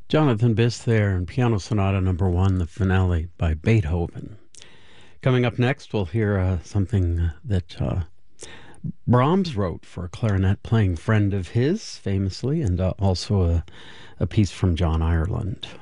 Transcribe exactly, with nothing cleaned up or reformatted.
Jonathan Biss there in Piano Sonata Number One, the finale by Beethoven. Coming up next, we'll hear uh, something that uh, Brahms wrote for a clarinet-playing friend of his, famously, and uh, also a, a piece from John Ireland.